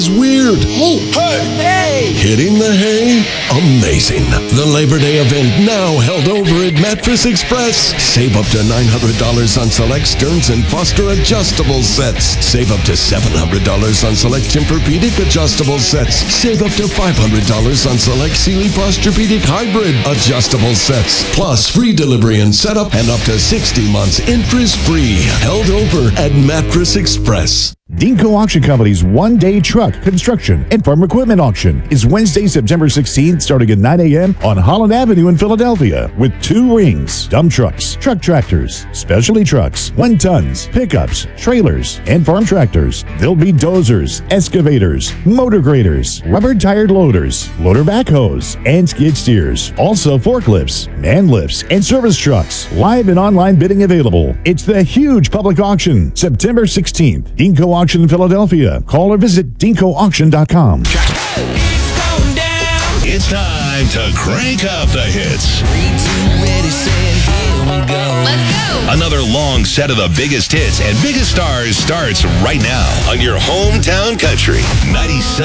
Weird. Hey! Hitting the hay? Amazing. The Labor Day event now held over at Mattress Express. Save up to $900 on select Stearns & Foster adjustable sets. Save up to $700 on select Tempur-Pedic adjustable sets. Save up to $500 on select Sealy Posturepedic hybrid adjustable sets. Plus free delivery and setup and up to 60 months interest-free. Held over at Mattress Express. Dinko Auction Company's one-day truck, construction, and farm equipment auction is Wednesday, September 16th, starting at 9 a.m. on Holland Avenue in Philadelphia, with 2 rings, dump trucks, truck tractors, specialty trucks, 1-tons, pickups, trailers, and farm tractors. There'll be dozers, excavators, motor graders, rubber-tired loaders, loader backhoes, and skid steers. Also forklifts, man lifts, and service trucks. Live and online bidding available. It's the huge public auction, September 16th. Dinko Auction Philadelphia. Call or visit dinkoauction.com. It's time to crank up the hits. Let's go. Another long set of the biggest hits and biggest stars starts right now on your hometown country 97.